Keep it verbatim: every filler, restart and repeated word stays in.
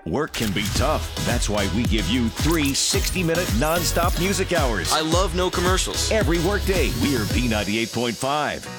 Work can be tough. That's why we give you three sixty-minute nonstop music hours. I love no commercials. Every workday, we're B ninety-eight point five.